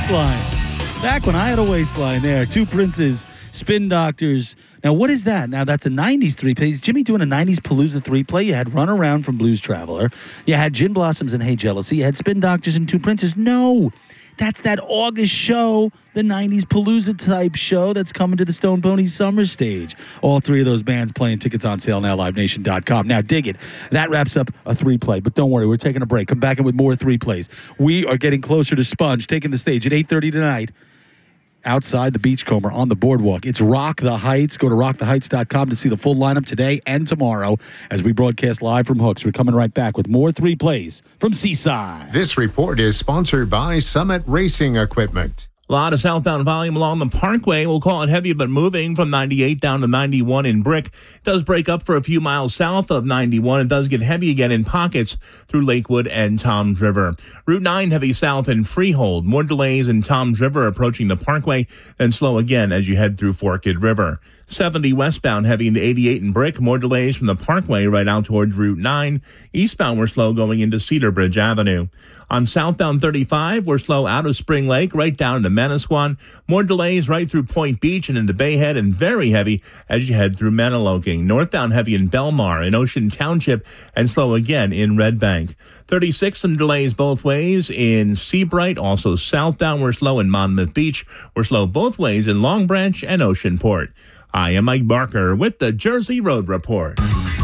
waistline. Back when I had a waistline there. Two Princes, Spin Doctors. Now, what is that? Now, that's a 90s three-play. Is Jimmy doing a 90s Palooza three-play? You had Run Around from Blues Traveler. You had Gin Blossoms and Hey Jealousy. You had Spin Doctors and Two Princes. No, that's that August show, the 90s Palooza-type show that's coming to the Stone Pony Summer Stage. All three of those bands playing. Tickets on sale now, livenation.com. Now, dig it. That wraps up a three-play. But don't worry, we're taking a break. Come back in with more three-plays. We are getting closer to Sponge, taking the stage at 8:30 tonight. Outside the Beachcomber on the boardwalk. It's Rock the Heights. Go to rocktheheights.com to see the full lineup today and tomorrow as we broadcast live from Hooks. We're coming right back with more three plays from Seaside. This report is sponsored by Summit Racing Equipment. A lot of southbound volume along the Parkway. We'll call it heavy, but moving from 98 down to 91 in Brick. It does break up for a few miles south of 91. It does get heavy again in pockets through Lakewood and Toms River. Route 9 heavy south in Freehold. More delays in Toms River approaching the Parkway, then slow again as you head through Forked River. 70 westbound heavy into 88 in Brick. More delays from the Parkway right out towards Route 9. Eastbound we're slow going into Cedar Bridge Avenue. On southbound 35, we're slow out of Spring Lake right down to Manasquan. More delays right through Point Beach and into Bayhead, and very heavy as you head through Maniloking. Northbound heavy in Belmar, in Ocean Township, and slow again in Red Bank. 36, some delays both ways in Seabright. Also southbound, we're slow in Monmouth Beach. We're slow both ways in Long Branch and Oceanport. I am Mike Barker with the Jersey Road Report.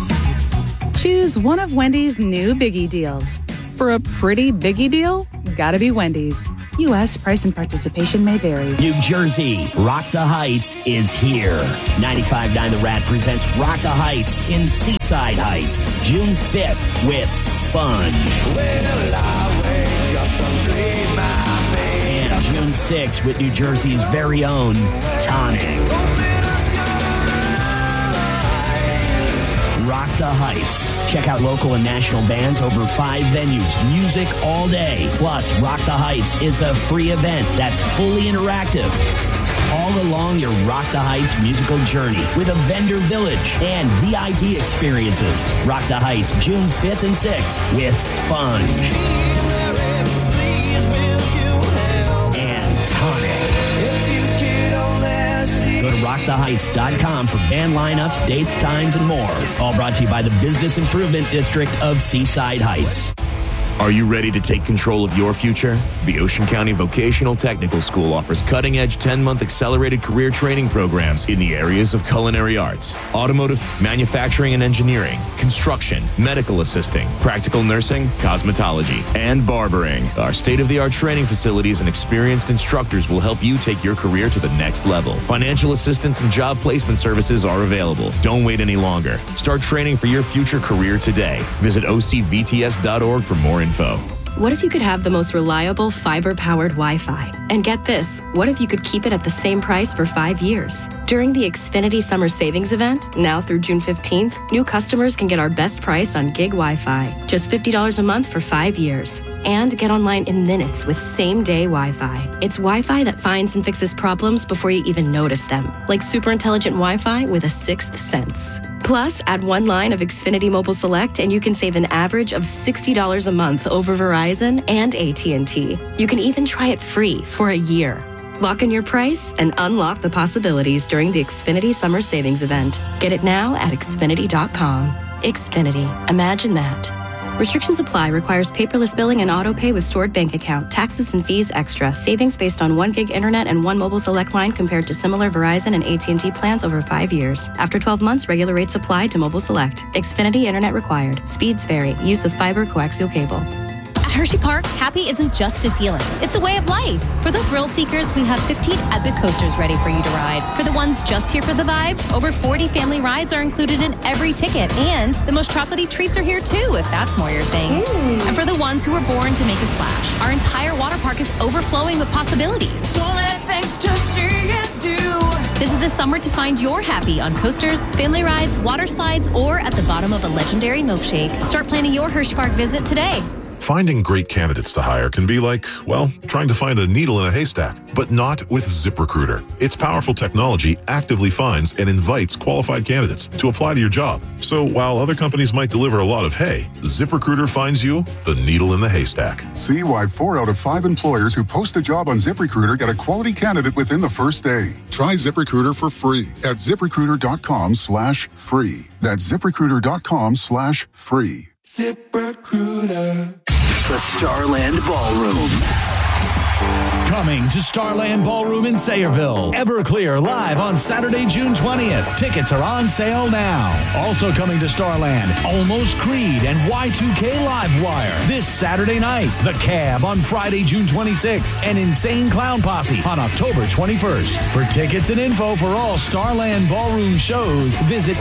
Choose one of Wendy's new Biggie deals. For a pretty Biggie deal, gotta be Wendy's. U.S. price and participation may vary. New Jersey, Rock the Heights is here. 95.9 The Rat presents Rock the Heights in Seaside Heights, June 5th with Sponge. Well, I wake up some dream I made. And June 6th with New Jersey's very own Tonic. Rock the Heights. Check out local and national bands over 5 venues, music all day. Plus, Rock the Heights is a free event that's fully interactive. All along your Rock the Heights musical journey with a vendor village and VIP experiences. Rock the Heights, June 5th and 6th with Sponge. And Tonic. Go to rocktheheights.com for band lineups, dates, times, and more. All brought to you by the Business Improvement District of Seaside Heights. Are you ready to take control of your future? The Ocean County Vocational Technical School offers cutting-edge 10-month accelerated career training programs in the areas of culinary arts, automotive, manufacturing and engineering, construction, medical assisting, practical nursing, cosmetology, and barbering. Our state-of-the-art training facilities and experienced instructors will help you take your career to the next level. Financial assistance and job placement services are available. Don't wait any longer. Start training for your future career today. Visit ocvts.org for more info. What if you could have the most reliable fiber-powered Wi-Fi? And get this, what if you could keep it at the same price for 5 years? During the Xfinity Summer Savings Event, now through June 15th, new customers can get our best price on gig Wi-Fi, just $50 a month for 5 years. And get online in minutes with same-day Wi-Fi. It's Wi-Fi that finds and fixes problems before you even notice them, like super intelligent Wi-Fi with a sixth sense. Plus, add one line of Xfinity Mobile Select and you can save an average of $60 a month over Verizon and AT&T. You can even try it free for a year. Lock in your price and unlock the possibilities during the Xfinity Summer Savings Event. Get it now at Xfinity.com. Xfinity. Imagine that. Restrictions apply. Requires paperless billing and auto pay with stored bank account. Taxes and fees extra. Savings based on 1 gig internet and 1 mobile select line compared to similar Verizon and AT&T plans over 5 years. After 12 months, regular rates apply to mobile select. Xfinity internet required. Speeds vary. Use of fiber coaxial cable. At Hershey Park, happy isn't just a feeling. It's a way of life. For the thrill seekers, we have 15 epic coasters ready for you to ride. For the ones just here for the vibes, over 40 family rides are included in every ticket. And the most chocolatey treats are here too, if that's more your thing. And for the ones who were born to make a splash, our entire water park is overflowing with possibilities. So many things to see and do. This is the summer to find your happy on coasters, family rides, water slides, or at the bottom of a legendary milkshake. Start planning your Hershey Park visit today. Finding great candidates to hire can be like, well, trying to find a needle in a haystack, but not with ZipRecruiter. Its powerful technology actively finds and invites qualified candidates to apply to your job. So while other companies might deliver a lot of hay, ZipRecruiter finds you the needle in the haystack. See why 4 out of 5 employers who post a job on ZipRecruiter get a quality candidate within the first day. Try ZipRecruiter for free at ZipRecruiter.com/free. That's ZipRecruiter.com/free. ZipRecruiter. The Starland Ballroom. Coming to Starland Ballroom in Sayreville. Everclear live on Saturday, June 20th. Tickets are on sale now. Also coming to Starland, Almost Creed and Y2K Livewire this Saturday night. The Cab on Friday, June 26th. And Insane Clown Posse on October 21st. For tickets and info for all Starland Ballroom shows, visit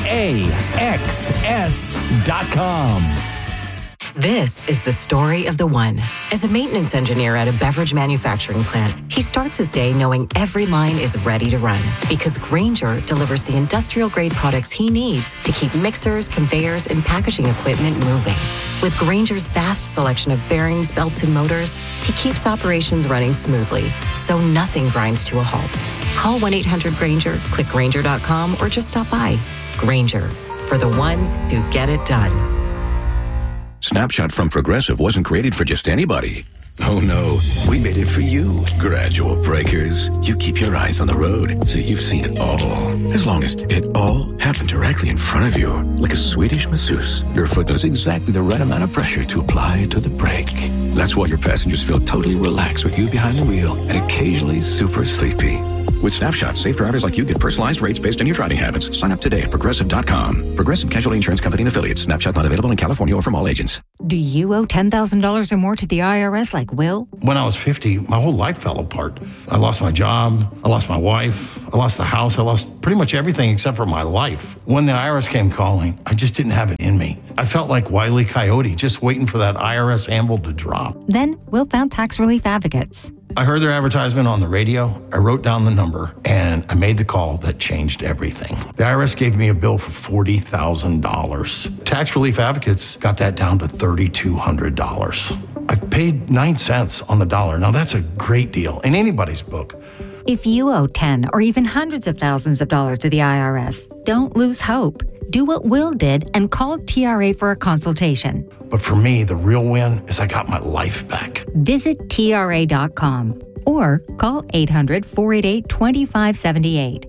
AXS.com. This is the story of the one. As a maintenance engineer at a beverage manufacturing plant, he starts his day knowing every line is ready to run because Grainger delivers the industrial-grade products he needs to keep mixers, conveyors, and packaging equipment moving. With Grainger's vast selection of bearings, belts, and motors, he keeps operations running smoothly, so nothing grinds to a halt. Call 1-800-GRAINGER, click Grainger.com, or just stop by. Grainger, for the ones who get it done. Snapshot from Progressive wasn't created for just anybody. Oh no, we made it for you, gradual breakers. You keep your eyes on the road, so you've seen it all. As long as it all happened directly in front of you, like a Swedish masseuse, your foot knows exactly the right amount of pressure to apply to the brake. That's why your passengers feel totally relaxed with you behind the wheel and occasionally super sleepy. With Snapshot, safe drivers like you get personalized rates based on your driving habits. Sign up today at Progressive.com. Progressive Casualty Insurance Company and Affiliates. Snapshot not available in California or from all agents. Do you owe $10,000 or more to the IRS like Will? When I was 50, my whole life fell apart. I lost my job. I lost my wife. I lost the house. I lost pretty much everything except for my life. When the IRS came calling, I just didn't have it in me. I felt like Wile E. Coyote, just waiting for that IRS anvil to drop. Then Will found Tax Relief Advocates. I heard their advertisement on the radio, I wrote down the number, and I made the call that changed everything. The IRS gave me a bill for $40,000. Tax Relief Advocates got that down to $3,200. I've paid 9 cents on the dollar. Now that's a great deal in anybody's book. If you owe 10 or even hundreds of thousands of dollars to the IRS, don't lose hope. Do what Will did and call TRA for a consultation. But for me, the real win is I got my life back. Visit TRA.com or call 800-488-2578.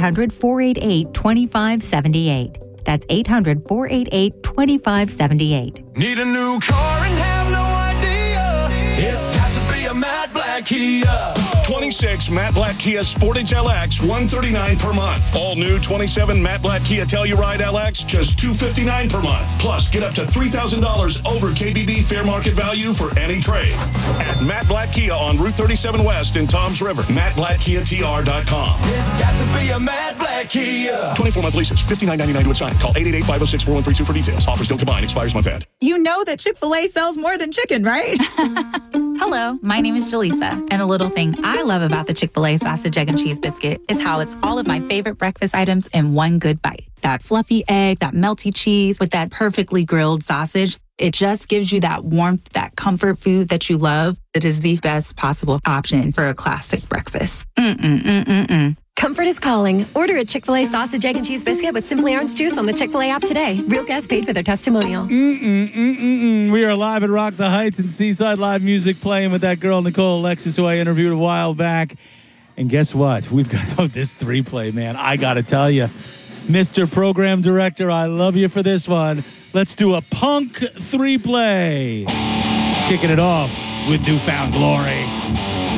800-488-2578. That's 800-488-2578. Need a new car and have no idea. It's got to be a Matt Blatt Kia. 26 Matt Blatt Kia Sportage LX, $139 per month. All new 27 Matt Blatt Kia Telluride LX, just $259 per month. Plus, get up to $3,000 over KBB fair market value for any trade. At Matt Blatt Kia on Route 37 West in Toms River. MattBlattKiaTR.com. It's got to be a Matt Blatt Kia. 24-month leases, $59.99 to assign. Call 888-506-4132 for details. Offers don't combine. Expires month end. You know that Chick-fil-A sells more than chicken, right? Hello, my name is Jaleesa, and a little thing I love about the Chick-fil-A sausage, egg, and cheese biscuit is how it's all of my favorite breakfast items in one good bite. That fluffy egg, that melty cheese with that perfectly grilled sausage. It just gives you that warmth, that comfort food that you love. It is the best possible option for a classic breakfast. Comfort is calling. Order a Chick-fil-A sausage, egg, and cheese biscuit with Simply Orange Juice on the Chick-fil-A app today. Real guests paid for their testimonial. We are live at Rock the Heights and Seaside Live Music playing with that girl, Nicole Alexis, who I interviewed a while back. And guess what? We've got this 3-play, man. I got to tell you, Mr. Program Director, I love you for this one. Let's do a punk 3-play. Kicking it off with Newfound Glory.